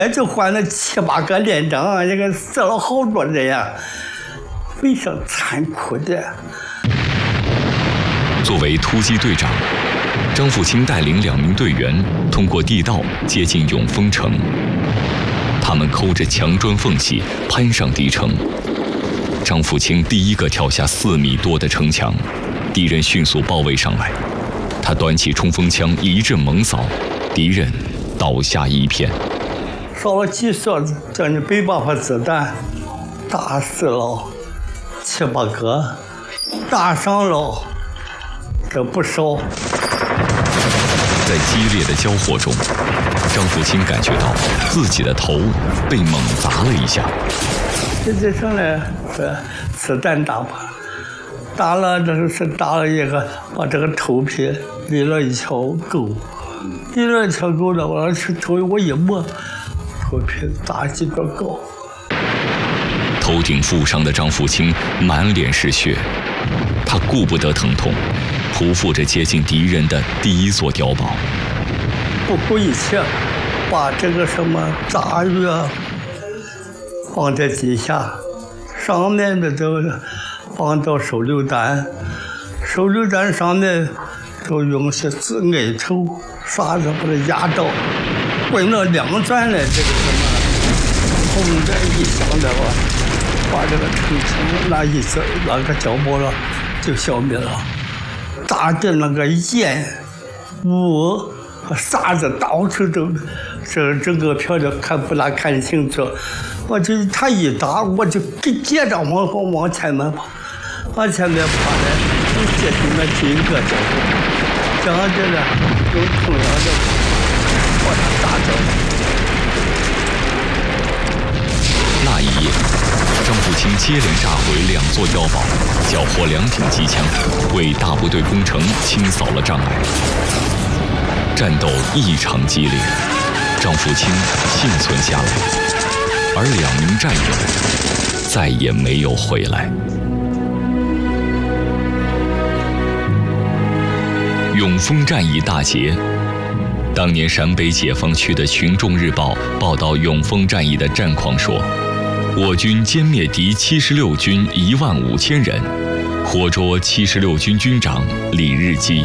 就换了7、8个连长，这个死了好多人呀，非常残酷的。 作为突击队长，张富清带领2名队员通过地道接近永丰城。他们抠着墙砖缝隙攀上敌城。张富清第一个跳下4米多的城墙，敌人迅速包围上来。他端起冲锋枪一阵猛扫，敌人倒下一片。 烧了几梭子，将近100发子弹，打死了7、8个，打伤了这不少。 在激烈的交火中，张富清感觉到自己的头被猛砸了一下。 实际上呢，是子弹打吧，打了这是打了一个，把这个头皮立了一条沟，立了一条沟的，我头我一摸，头皮打几个沟。 头顶负伤的张富清满脸是血，他顾不得疼痛，匍匐着接近敌人的第一座碉堡， 不顾一切把这个什么炸药放在底下，上面的都放到手榴弹，手榴弹上面都用些紫艾绸刷子把它压到，滚了2转来，这个什么轰的一响的话，把这个城墙那个碉堡了就消灭了，打的那个烟雾和沙子到处都，整个漂亮不大看清楚。我就他一打，我就接着往前面跑，往前面跑呢，就接近那几个碉堡，这样子呢，用同样的把它打掉。 那一夜，张富清接连炸毁2座碉堡，缴获2挺机枪，为大部队攻城清扫了障碍。战斗异常激烈，张富清幸存下来，而2名战友再也没有回来。永丰战役大捷，当年陕北解放区的《群众日报》报道永丰战役的战况说，我军歼灭敌76军15000人，活捉76军军长李日基。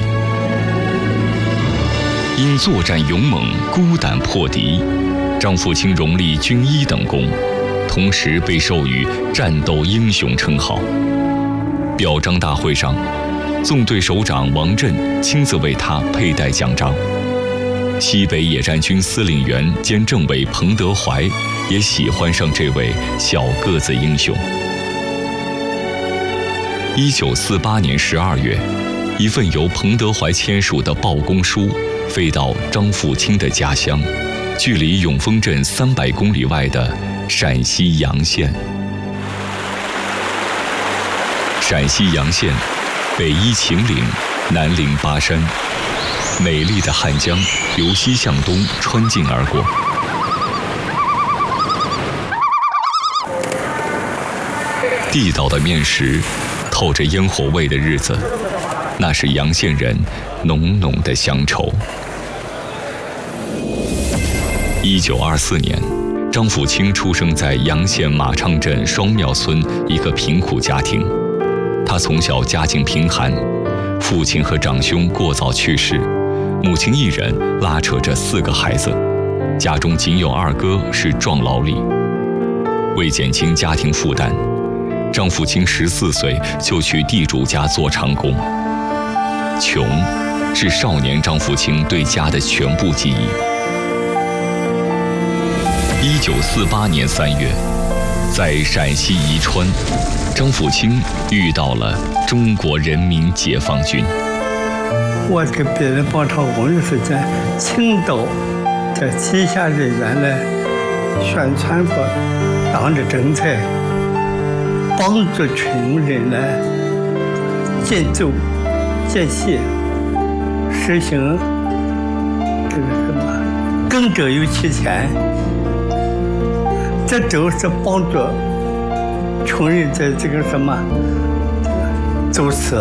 因作战勇猛、孤胆破敌，张富清荣立军医等功，同时被授予战斗英雄称号。表彰大会上，纵队首长王震亲自为他佩戴奖章。西北野战军司令员兼政委彭德怀也喜欢上这位小个子英雄。1948年12月，一份由彭德怀签署的报功书飞到张富清的家乡，距离永丰镇300公里外的陕西洋县。陕西洋县，北依秦岭，南临巴山，美丽的汉江由西向东穿境而过。地道的面食，透着烟火味的日子，那是洋县人浓浓的乡愁。1924年，张富清出生在洋县马昌镇双庙村一个贫苦家庭。他从小家境贫寒，父亲和长兄过早去世，母亲一人拉扯着4个孩子，家中仅有2哥是壮劳力。为减轻家庭负担，张富清14岁就去地主家做长工。穷是少年张富清对家的全部记忆。1948年3月，在陕西宜川，张富清遇到了中国人民解放军。 我给别人帮朝工的时间，青岛在旗下人员来宣传过党的政策，帮助穷人来建奏、建系，实行这个什么耕者有其田，这都是帮助穷人在这个什么走私。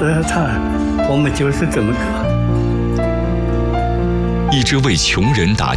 我们就是这么个。 一支为穷人打